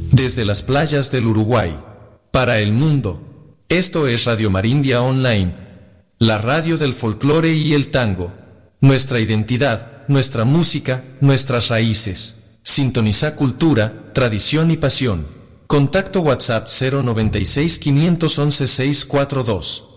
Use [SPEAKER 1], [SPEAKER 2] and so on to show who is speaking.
[SPEAKER 1] Desde las playas del Uruguay, para el mundo, esto es Radio Marindia Online, la radio del folclore y el tango. Nuestra identidad, nuestra música, nuestras raíces. Sintoniza cultura, tradición y pasión. Contacto WhatsApp 096 511 642.